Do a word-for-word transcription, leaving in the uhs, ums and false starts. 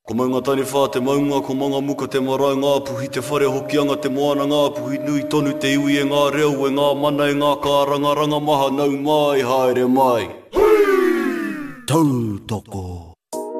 Ko maunga tani whā te maunga, ko manga muka te marae ngā puhi, te whare hokianga te moana ngā puhi, nui tonu te iwi e ngā reo, e ngā mana e ngā kāranga, ranga maha nau mai, haere mai. Tautoko.